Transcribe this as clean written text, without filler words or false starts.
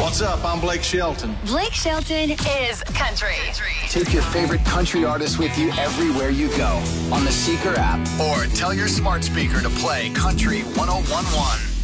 What's up? I'm Blake Shelton. Blake Shelton is country. Take your favorite country artist with you everywhere you go on the Seeker app, or tell your smart speaker to play Country 101.1.